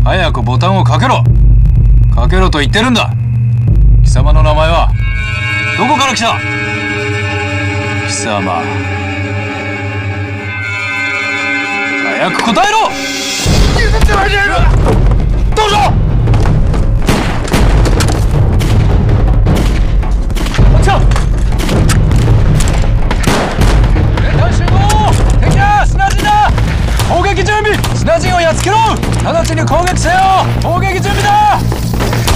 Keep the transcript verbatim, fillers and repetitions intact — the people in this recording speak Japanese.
早くボタンをかけろ。かけろと言ってるんだ。貴様の名前はどこから来た？貴様、早く答えろ。どうぞ。連隊集合。敵だ。スナジンだ。攻撃準備。スナジンをやっつけろ。直ちに攻撃せよ。